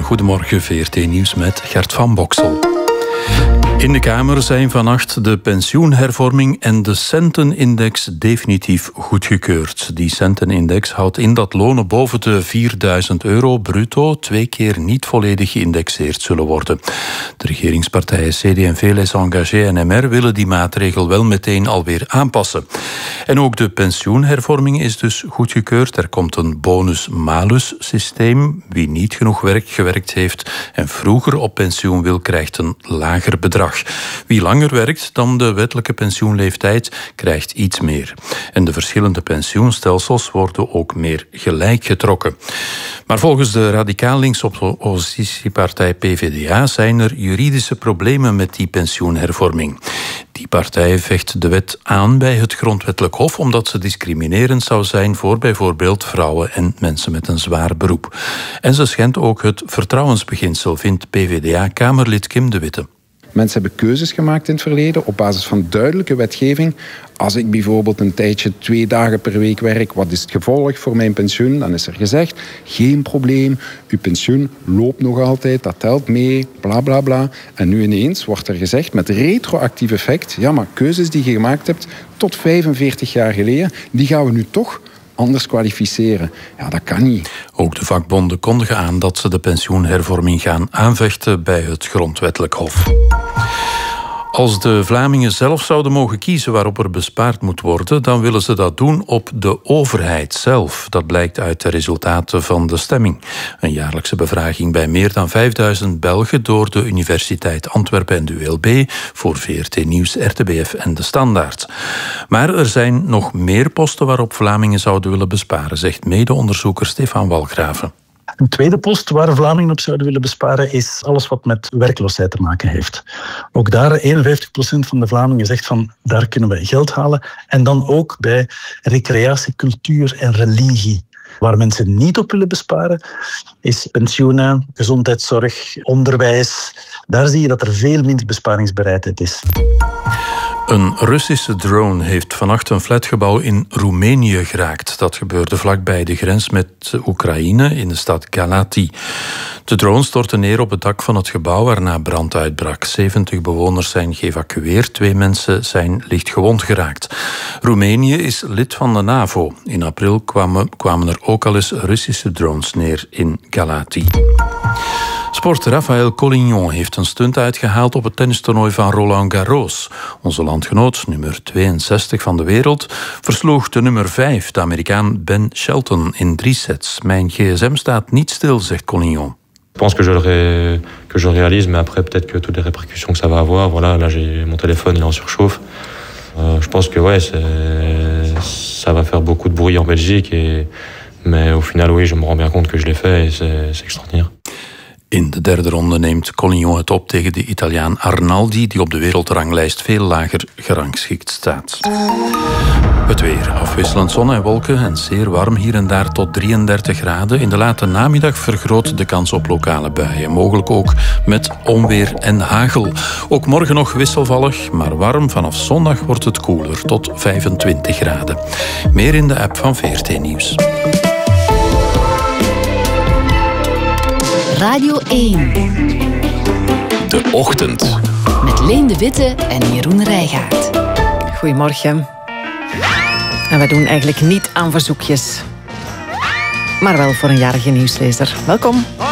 Goedemorgen, VRT Nieuws met Gert van Boksel. In de Kamer zijn vannacht de pensioenhervorming en de centenindex definitief goedgekeurd. Die centenindex houdt in dat lonen boven de €4.000 bruto 2 keer niet volledig geïndexeerd zullen worden. De regeringspartijen CD&V, Les Engagés en MR willen die maatregel wel meteen alweer aanpassen. En ook de pensioenhervorming is dus goedgekeurd. Er komt een bonus-malus systeem. Wie niet genoeg werk gewerkt heeft en vroeger op pensioen wil, krijgt een lager bedrag. Wie langer werkt dan de wettelijke pensioenleeftijd, krijgt iets meer. En de verschillende pensioenstelsels worden ook meer gelijk getrokken. Maar volgens de radicaal linkse oppositiepartij PvdA zijn er juridische problemen met die pensioenhervorming. Die partij vecht de wet aan bij het Grondwettelijk Hof omdat ze discriminerend zou zijn voor bijvoorbeeld vrouwen en mensen met een zwaar beroep. En ze schendt ook het vertrouwensbeginsel, vindt PvdA-Kamerlid Kim de Witte. Mensen hebben keuzes gemaakt in het verleden op basis van duidelijke wetgeving. Als ik bijvoorbeeld een tijdje 2 dagen per week werk, wat is het gevolg voor mijn pensioen? Dan is er gezegd, geen probleem, uw pensioen loopt nog altijd, dat telt mee, bla bla bla. En nu ineens wordt er gezegd, met retroactief effect, ja, maar keuzes die je gemaakt hebt tot 45 jaar geleden, die gaan we nu toch anders kwalificeren. Ja, dat kan niet. Ook de vakbonden kondigen aan dat ze de pensioenhervorming gaan aanvechten bij het Grondwettelijk Hof. Als de Vlamingen zelf zouden mogen kiezen waarop er bespaard moet worden, dan willen ze dat doen op de overheid zelf. Dat blijkt uit de resultaten van de stemming. Een jaarlijkse bevraging bij meer dan 5000 Belgen door de Universiteit Antwerpen en de ULB voor VRT Nieuws, RTBF en De Standaard. Maar er zijn nog meer posten waarop Vlamingen zouden willen besparen, zegt mede-onderzoeker Stefan Walgraven. Een tweede post waar Vlamingen op zouden willen besparen is alles wat met werkloosheid te maken heeft. Ook daar 51% van de Vlamingen zegt van daar kunnen we geld halen. En dan ook bij recreatie, cultuur en religie. Waar mensen niet op willen besparen is pensioenen, gezondheidszorg, onderwijs. Daar zie je dat er veel minder besparingsbereidheid is. Een Russische drone heeft vannacht een flatgebouw in Roemenië geraakt. Dat gebeurde vlakbij de grens met Oekraïne in de stad Galați. De drone stortte neer op het dak van het gebouw waarna brand uitbrak. 70 bewoners zijn geëvacueerd. 2 mensen zijn licht gewond geraakt. Roemenië is lid van de NAVO. In april kwamen er ook al eens Russische drones neer in Galați. Sporter Raphaël Collignon heeft een stunt uitgehaald op het tennistoernooi van Roland Garros. Onze landgenoot, nummer 62 van de wereld, versloeg de nummer 5, de Amerikaan Ben Shelton, in 3 sets. Mijn gsm staat niet stil, zegt Collignon. Je pense que je le réalise, mais après peut-être que toutes les répercussions que ça va avoir. Voilà, là j'ai mon téléphone, il est en surchauffe. Je pense que ouais, ça va faire beaucoup de bruit en Belgique, mais au final oui, je me rends bien compte que je l'ai fait et c'est extraordinaire. In de 3e ronde neemt Collignon het op tegen de Italiaan Arnaldi, die op de wereldranglijst veel lager gerangschikt staat. Het weer. Afwisselend zon en wolken en zeer warm, hier en daar tot 33 graden. In de late namiddag vergroot de kans op lokale buien. Mogelijk ook met onweer en hagel. Ook morgen nog wisselvallig, maar warm. Vanaf zondag wordt het koeler, tot 25 graden. Meer in de app van VRT Nieuws. Radio 1. De Ochtend. Met Leen de Witte en Jeroen Rijgaard. Goedemorgen. En we doen eigenlijk niet aan verzoekjes. Maar wel voor een jarige nieuwslezer. Welkom.